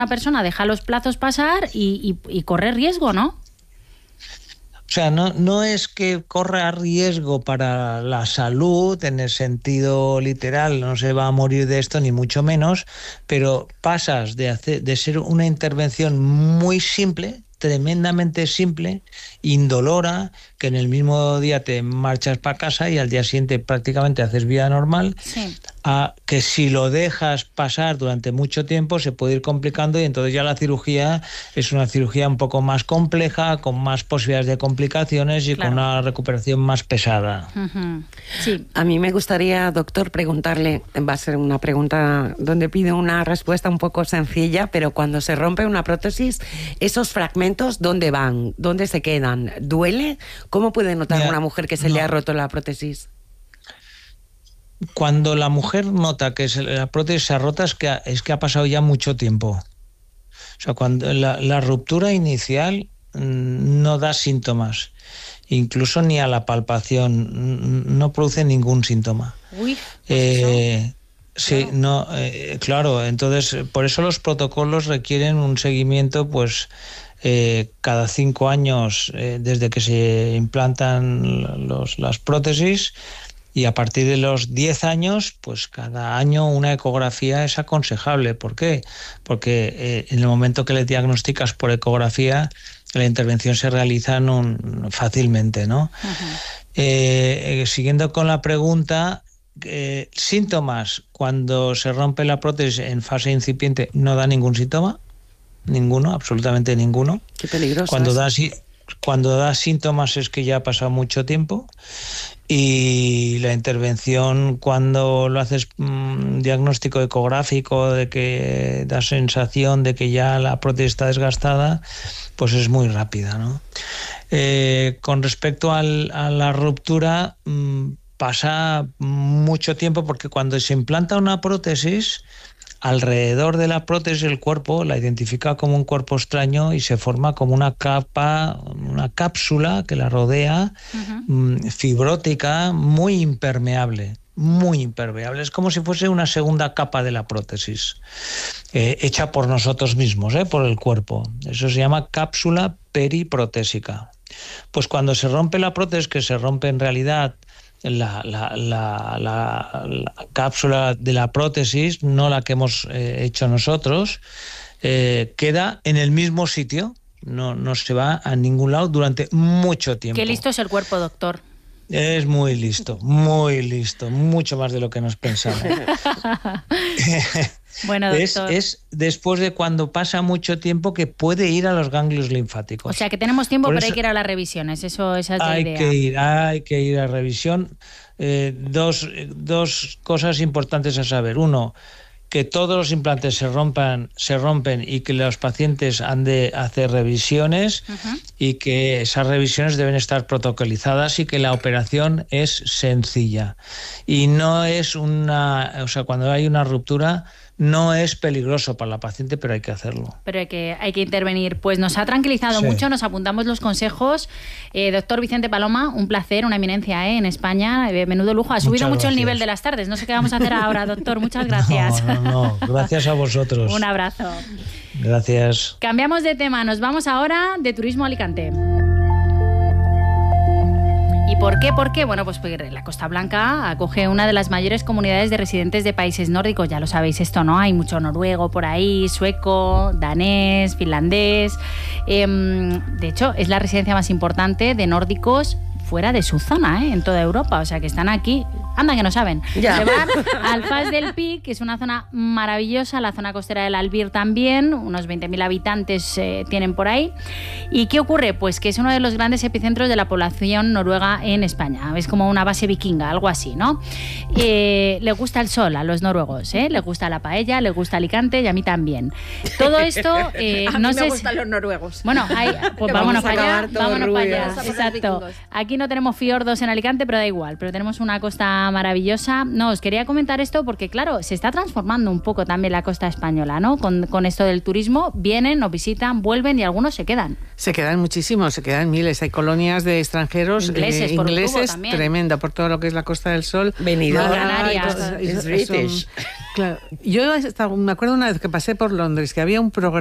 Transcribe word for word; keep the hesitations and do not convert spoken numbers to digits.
una persona deja los plazos pasar y, y, y corre riesgo, ¿no? O sea, no, no es que corra riesgo para la salud en el sentido literal, no se va a morir de esto ni mucho menos, pero pasas de, hacer, de ser una intervención muy simple, tremendamente simple, indolora, que en el mismo día te marchas para casa y al día siguiente prácticamente haces vida normal, sí. a que si lo dejas pasar durante mucho tiempo se puede ir complicando y entonces ya la cirugía es una cirugía un poco más compleja, con más posibilidades de complicaciones y claro, con una recuperación más pesada. Uh-huh. Sí. A mí me gustaría, doctor, preguntarle, va a ser una pregunta donde pido una respuesta un poco sencilla, pero cuando se rompe una prótesis, ¿esos fragmentos dónde van? ¿Dónde se quedan? ¿Duele? ¿Cómo puede notar Mira, una mujer que se no. le ha roto la prótesis? Cuando la mujer nota que la prótesis se ha rota es que ha, es que ha pasado ya mucho tiempo. O sea, cuando la, la ruptura inicial no da síntomas, incluso ni a la palpación, no produce ningún síntoma. Uy, eh, sí, claro. no, eh, claro. Entonces, por eso los protocolos requieren un seguimiento, pues, eh, cada cinco años eh, desde que se implantan los, las prótesis. Y a partir de los diez años, pues cada año una ecografía es aconsejable. ¿Por qué? Porque eh, en el momento que le diagnosticas por ecografía, la intervención se realiza en un, fácilmente, ¿no? Uh-huh. eh, eh, siguiendo con la pregunta, eh, síntomas, cuando se rompe la prótesis en fase incipiente no da ningún síntoma, ninguno, absolutamente ninguno. Qué peligroso. Cuando da, cuando da síntomas es que ya ha pasado mucho tiempo. Y la intervención, cuando lo haces mmm, diagnóstico ecográfico de que da sensación de que ya la prótesis está desgastada, pues es muy rápida, ¿no? Eh, con respecto al, a la ruptura, mmm, pasa mucho tiempo porque cuando se implanta una prótesis, alrededor de la prótesis el cuerpo la identifica como un cuerpo extraño y se forma como una capa, una cápsula que la rodea, uh-huh. fibrótica, muy impermeable, muy impermeable. Es como si fuese una segunda capa de la prótesis, eh, hecha por nosotros mismos, eh, por el cuerpo. Eso se llama cápsula periprotésica. Pues cuando se rompe la prótesis, que se rompe en realidad La, la, la, la, la cápsula de la prótesis, no la que hemos eh, hecho nosotros, eh, queda en el mismo sitio, no, no se va a ningún lado durante mucho tiempo. Qué listo es el cuerpo, doctor. Es muy listo, muy listo, mucho más de lo que nos pensamos. Bueno, doctor. Es, es después de cuando pasa mucho tiempo que puede ir a los ganglios linfáticos. O sea, que tenemos tiempo, Por pero eso, hay que ir a las revisiones, eso esa es la hay idea. Que ir, hay que ir a revisión. Eh, dos, dos cosas importantes a saber. Uno, que todos los implantes se rompan, se rompen y que los pacientes han de hacer revisiones, uh-huh. y que esas revisiones deben estar protocolizadas y que la operación es sencilla. Y no es una, o sea, cuando hay una ruptura no es peligroso para la paciente, pero hay que hacerlo. Pero hay que, hay que intervenir. Pues nos ha tranquilizado sí. mucho, nos apuntamos los consejos. Eh, doctor Vicente Paloma, un placer, una eminencia ¿eh? en España. Eh, menudo lujo. Ha Muchas subido gracias. mucho el nivel de las tardes. No sé qué vamos a hacer ahora, doctor. Muchas gracias. No, no, no. Gracias a vosotros. Un abrazo. Gracias. Cambiamos de tema. Nos vamos ahora de turismo a Alicante. ¿Y por qué? ¿Por qué? Bueno, pues porque la Costa Blanca acoge una de las mayores comunidades de residentes de países nórdicos. Ya lo sabéis esto, ¿no? Hay mucho noruego por ahí, sueco, danés, finlandés. Eh, de hecho, es la residencia más importante de nórdicos fuera de su zona, ¿eh? En toda Europa. O sea, que están aquí. Anda, que no saben. Ya. Se van al Fas del Pi, que es una zona maravillosa, la zona costera del Albir también, unos veinte mil habitantes eh, tienen por ahí. ¿Y qué ocurre? Pues que es uno de los grandes epicentros de la población noruega en España. Es como una base vikinga, algo así, ¿no? Eh, les gusta el sol a los noruegos, ¿eh? Les gusta la paella, les gusta Alicante y a mí también. Todo esto... Eh, a no mí sé me gustan si... los noruegos. Bueno, hay... pues vámonos para allá, vámonos para allá. Exacto. Aquí no tenemos fiordos en Alicante, pero da igual, pero tenemos una costa maravillosa. No, os quería comentar esto porque, claro, se está transformando un poco también la costa española, ¿no? Con, con esto del turismo, vienen, nos visitan, vuelven y algunos se quedan. Se quedan muchísimos, se quedan miles. Hay colonias de extranjeros ingleses, eh, por ingleses también. Tremenda, por todo lo que es la Costa del Sol. Benidorm, Canarias. es British. Claro. Yo he estado- me acuerdo una vez que pasé por Londres, que había un programa